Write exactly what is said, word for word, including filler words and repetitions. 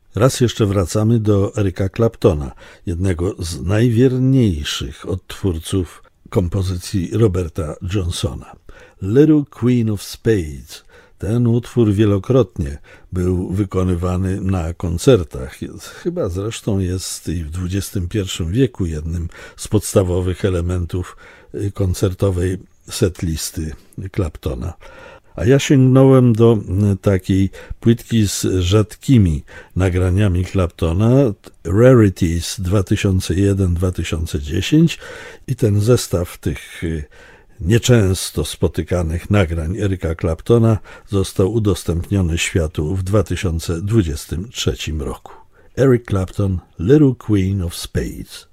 Raz jeszcze wracamy do Erica Claptona, jednego z najwierniejszych odtwórców kompozycji Roberta Johnsona. Little Queen of Spades. Ten utwór wielokrotnie był wykonywany na koncertach. Chyba zresztą jest i w dwudziestym pierwszym wieku jednym z podstawowych elementów koncertowej setlisty Claptona. A ja sięgnąłem do takiej płytki z rzadkimi nagraniami Claptona, Rarities dwa tysiące jeden do dwa tysiące dziesięć, i ten zestaw tych nieczęsto spotykanych nagrań Erica Claptona został udostępniony światu w dwa tysiące dwudziestym trzecim roku. Eric Clapton, Little Queen of Spades.